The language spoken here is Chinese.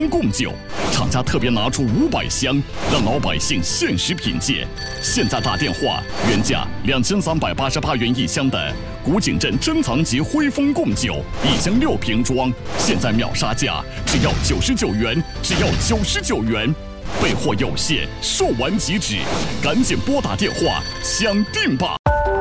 贡酒，厂家特别拿出500箱，让老百姓限时品鉴。现在打电话，原价2388元1箱的古井镇珍藏级徽丰贡酒，1箱6瓶装，现在秒杀价，只要99元，只要99元。备货有限，售完即止，赶紧拨打电话抢订吧！